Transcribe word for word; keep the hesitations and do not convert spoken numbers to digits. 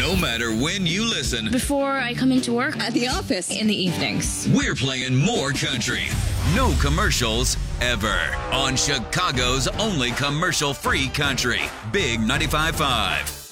No matter when you listen, Before I come into work, At the office. in the evenings. we're playing more country. No commercials ever on Chicago's only commercial-free country. Big ninety-five point five.